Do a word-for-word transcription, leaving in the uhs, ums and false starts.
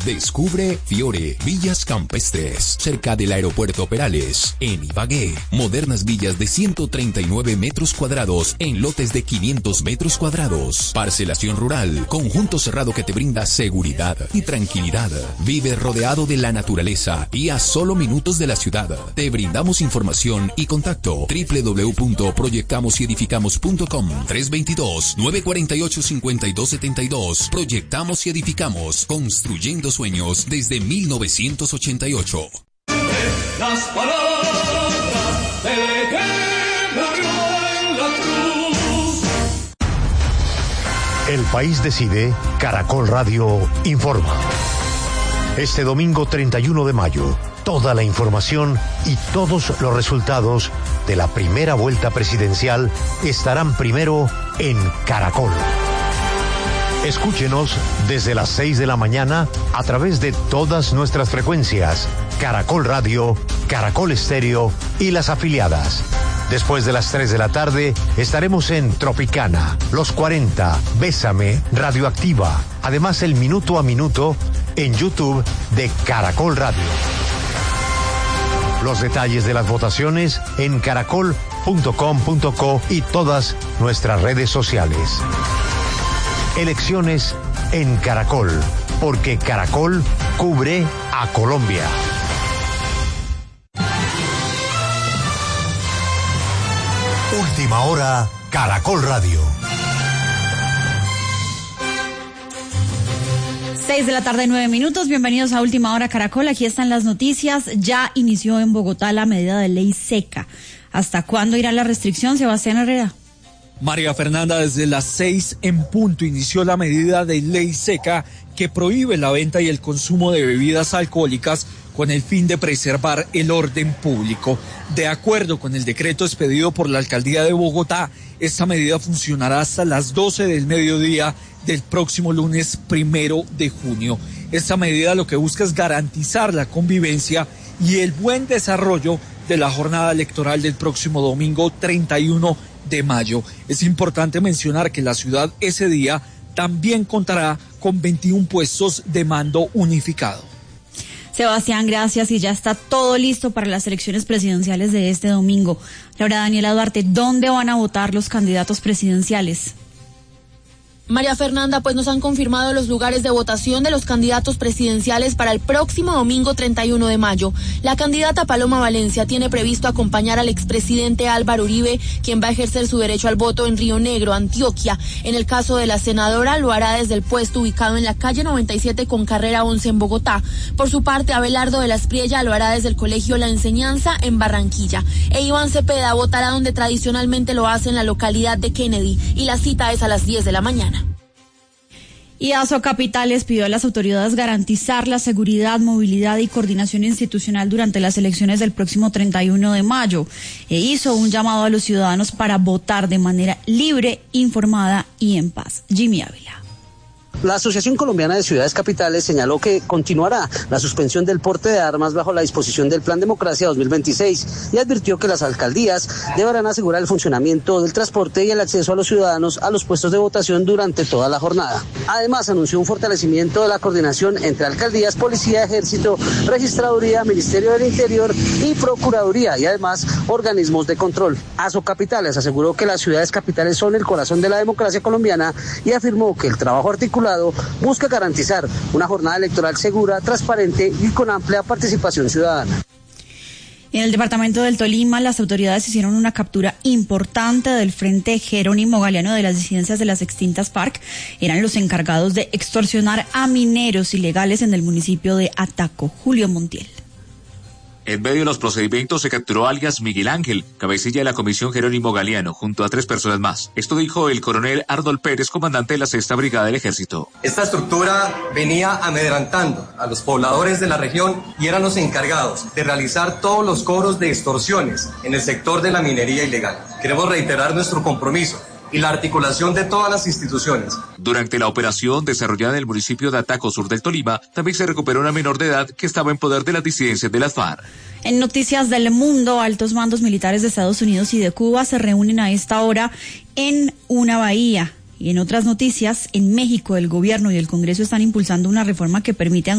Descubre Fiore, Villas Campestres, cerca del aeropuerto Perales. En Ibagué, modernas villas de ciento treinta y nueve metros cuadrados en lotes de quinientos metros cuadrados. Parcelación rural, conjunto cerrado que te brinda seguridad y tranquilidad. Vive rodeado de la naturaleza y a solo minutos de la ciudad. Te brindamos información y contacto doble u doble u doble u punto proyectamos y edificamos punto com tres dos dos, nueve cuatro ocho, cinco dos siete dos. Proyectamos y edificamos, construyendo sueños desde mil novecientos ochenta y ocho. Las palabras del que murió en la cruz. El país decide, Caracol Radio informa. Este domingo treinta y uno de mayo, toda la información y todos los resultados de la primera vuelta presidencial estarán primero en Caracol. Escúchenos desde las seis de la mañana a través de todas nuestras frecuencias, Caracol Radio, Caracol Estéreo y las afiliadas. Después de las tres de la tarde estaremos en Tropicana, Los cuarenta, Bésame, Radioactiva. Además el minuto a minuto en YouTube de Caracol Radio. Los detalles de las votaciones en caracol punto com punto co y todas nuestras redes sociales. Elecciones en Caracol, porque Caracol cubre a Colombia. Última hora, Caracol Radio. Seis de la tarde, nueve minutos. Bienvenidos a Última Hora Caracol. Aquí están las noticias. Ya inició en Bogotá la medida de ley seca. ¿Hasta cuándo irá la restricción, Sebastián Herrera? María Fernanda, desde las seis en punto inició la medida de ley seca que prohíbe la venta y el consumo de bebidas alcohólicas con el fin de preservar el orden público. De acuerdo con el decreto expedido por la Alcaldía de Bogotá, esta medida funcionará hasta las doce del mediodía del próximo lunes primero de junio. Esta medida lo que busca es garantizar la convivencia y el buen desarrollo de la jornada electoral del próximo domingo treinta y uno de mayo. Es importante mencionar que la ciudad ese día también contará con veintiún puestos de mando unificado. Sebastián, gracias. Y ya está todo listo para las elecciones presidenciales de este domingo. Laura Daniela Duarte, ¿dónde van a votar los candidatos presidenciales? María Fernanda, pues nos han confirmado los lugares de votación de los candidatos presidenciales para el próximo domingo treinta y uno de mayo. La candidata Paloma Valencia tiene previsto acompañar al expresidente Álvaro Uribe, quien va a ejercer su derecho al voto en Río Negro, Antioquia. En el caso de la senadora, lo hará desde el puesto ubicado en la calle noventa y siete con carrera once en Bogotá. Por su parte, Abelardo de la Espriella lo hará desde el colegio La Enseñanza en Barranquilla. E Iván Cepeda votará donde tradicionalmente lo hace, en la localidad de Kennedy, y la cita es a las diez de la mañana. Y Asocapitales pidió a las autoridades garantizar la seguridad, movilidad y coordinación institucional durante las elecciones del próximo treinta y uno de mayo e hizo un llamado a los ciudadanos para votar de manera libre, informada y en paz. Jimmy Ávila. La Asociación Colombiana de Ciudades Capitales señaló que continuará la suspensión del porte de armas bajo la disposición del Plan Democracia dos mil veintiséis y advirtió que las alcaldías deberán asegurar el funcionamiento del transporte y el acceso a los ciudadanos a los puestos de votación durante toda la jornada. Además, anunció un fortalecimiento de la coordinación entre alcaldías, policía, ejército, registraduría, Ministerio del Interior y Procuraduría y además organismos de control. Asocapitales aseguró que las ciudades capitales son el corazón de la democracia colombiana y afirmó que el trabajo articulado busca garantizar una jornada electoral segura, transparente y con amplia participación ciudadana. En el departamento del Tolima, las autoridades hicieron una captura importante del Frente Jerónimo Galeano de las disidencias de las extintas FARC. Eran los encargados de extorsionar a mineros ilegales en el municipio de Ataco. Julio Montiel. En medio de los procedimientos se capturó alias Miguel Ángel, cabecilla de la Comisión Jerónimo Galeano, junto a tres personas más. Esto dijo el coronel Arnold Pérez, comandante de la Sexta Brigada del Ejército. Esta estructura venía amedrantando a los pobladores de la región y eran los encargados de realizar todos los cobros de extorsiones en el sector de la minería ilegal. Queremos reiterar nuestro compromiso y la articulación de todas las instituciones. Durante la operación desarrollada en el municipio de Ataco, sur del Tolima, también se recuperó una menor de edad que estaba en poder de las disidencias de las FARC. En Noticias del Mundo, altos mandos militares de Estados Unidos y de Cuba se reúnen a esta hora en una bahía. Y en otras noticias, en México, el gobierno y el Congreso están impulsando una reforma que permite